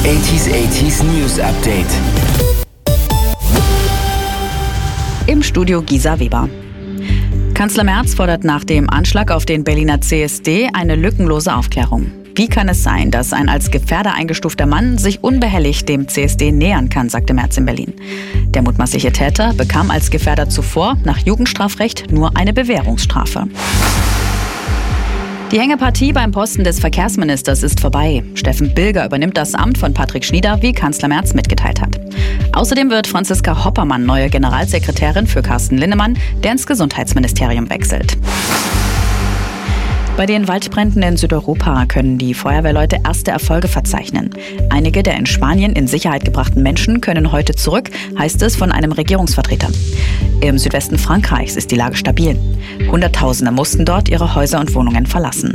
80s News Update. Im Studio Gisa Weber. Kanzler Merz fordert nach dem Anschlag auf den Berliner CSD eine lückenlose Aufklärung. Wie kann es sein, dass ein als Gefährder eingestufter Mann sich unbehelligt dem CSD nähern kann, sagte Merz in Berlin. Der mutmaßliche Täter bekam als Gefährder zuvor nach Jugendstrafrecht nur eine Bewährungsstrafe. Die Hängepartie beim Posten des Verkehrsministers ist vorbei. Steffen Bilger übernimmt das Amt von Patrick Schnieder, wie Kanzler Merz mitgeteilt hat. Außerdem wird Franziska Hoppermann neue Generalsekretärin für Carsten Linnemann, der ins Gesundheitsministerium wechselt. Bei den Waldbränden in Südeuropa können die Feuerwehrleute erste Erfolge verzeichnen. Einige der in Spanien in Sicherheit gebrachten Menschen können heute zurück, heißt es von einem Regierungsvertreter. Im Südwesten Frankreichs ist die Lage stabil. Hunderttausende mussten dort ihre Häuser und Wohnungen verlassen.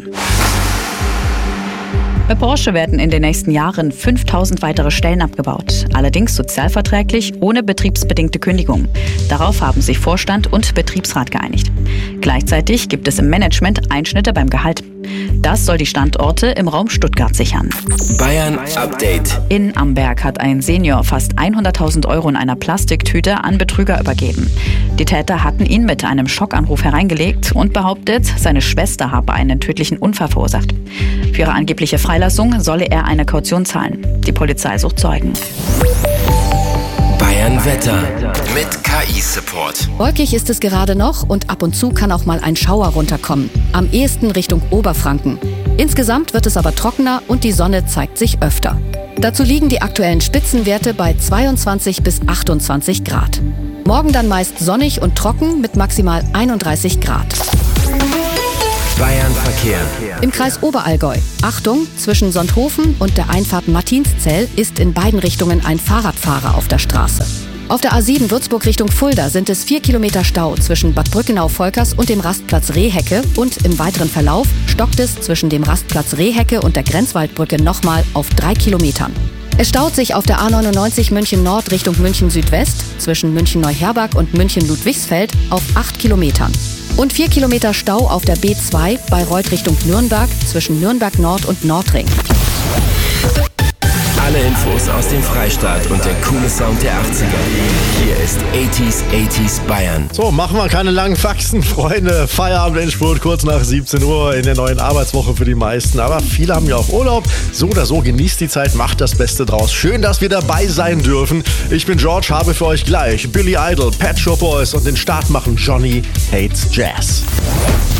Bei Porsche werden in den nächsten Jahren 5000 weitere Stellen abgebaut. Allerdings sozialverträglich, ohne betriebsbedingte Kündigung. Darauf haben sich Vorstand und Betriebsrat geeinigt. Gleichzeitig gibt es im Management Einschnitte beim Gehalt. Das soll die Standorte im Raum Stuttgart sichern. Bayern Update. In Amberg hat ein Senior fast 100.000 Euro in einer Plastiktüte an Betrüger übergeben. Die Täter hatten ihn mit einem Schockanruf hereingelegt und behauptet, seine Schwester habe einen tödlichen Unfall verursacht. Für ihre angebliche Freilassung solle er eine Kaution zahlen. Die Polizei sucht Zeugen. Bayern Wetter mit KI-Support. Wolkig ist es gerade noch und ab und zu kann auch mal ein Schauer runterkommen. Am ehesten Richtung Oberfranken. Insgesamt wird es aber trockener und die Sonne zeigt sich öfter. Dazu liegen die aktuellen Spitzenwerte bei 22 bis 28 Grad. Morgen dann meist sonnig und trocken mit maximal 31 Grad. Bayern Verkehr. Im Kreis Oberallgäu. Achtung, zwischen Sonthofen und der Einfahrt Martinszell ist in beiden Richtungen ein Fahrradfahrer auf der Straße. Auf der A7 Würzburg Richtung Fulda sind es 4 Kilometer Stau zwischen Bad Brückenau-Volkers und dem Rastplatz Rehhecke und im weiteren Verlauf stockt es zwischen dem Rastplatz Rehhecke und der Grenzwaldbrücke nochmal auf 3 Kilometern. Es staut sich auf der A99 München Nord Richtung München Südwest zwischen München Neuherberg und München Ludwigsfeld auf 8 Kilometern. Und 4 Kilometer Stau auf der B2 bei Reuth Richtung Nürnberg zwischen Nürnberg Nord und Nordring. Alle Infos aus dem Freistaat und der coole Sound der 80er. Hier ist 80s Bayern. So, machen wir keine langen Faxen, Freunde. Feierabend Endspurt, kurz nach 17 Uhr in der neuen Arbeitswoche für die meisten. Aber viele haben ja auch Urlaub. So oder so, genießt die Zeit, macht das Beste draus. Schön, dass wir dabei sein dürfen. Ich bin George, habe für euch gleich Billy Idol, Pet Shop Boys und den Start machen Johnny Hates Jazz.